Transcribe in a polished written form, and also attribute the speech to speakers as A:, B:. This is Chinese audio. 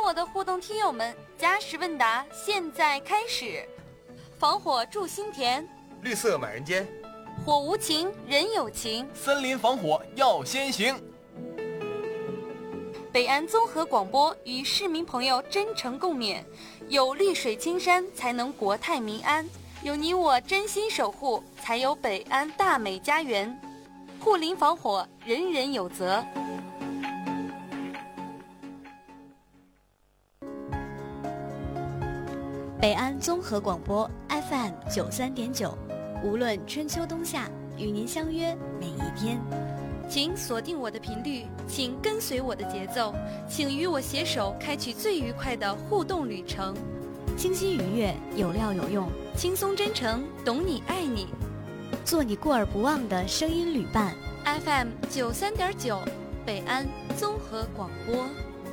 A: 我的互动听友们，加时问答现在开始。防火筑心田，
B: 绿色满人间，
A: 火无情人有情，
C: 森林防火要先行。
A: 北安综合广播与市民朋友真诚共勉，有绿水青山才能国泰民安，有你我真心守护才有北安大美家园。护林防火人人有责。
D: 北安综合广播 FM 93.9，无论春秋冬夏，与您相约每一天。
A: 请锁定我的频率，请跟随我的节奏，请与我携手开启最愉快的互动旅程。
D: 清新愉悦，有料有用，
A: 轻松真诚，懂你爱你，
D: 做你过耳不忘的声音旅伴。
A: FM 93.9，北安综合广播。